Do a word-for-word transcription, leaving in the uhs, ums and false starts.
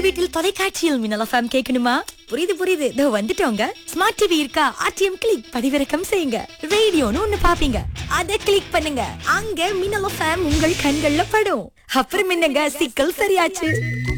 வீட்டில் தொலைக்காட்சியில் மின்னல் எஃப்எம் கேட்கணுமா? புரியுது புரியுது, இதோ வந்துட்டோங்க. ஸ்மார்ட் டிவி இருக்கா? ஆர்டிஎம் கிளிக் பதிவிறக்கம் செய்யுங்க. ரேடியோன்னு ஒண்ணு பாப்பீங்க, அத கிளிக் பண்ணுங்க. அங்க மின்னல் எஃப்எம் உங்கள் கண்கள்ல படும். அப்புறம் என்னங்க, சிக்கல் சரியாச்சு.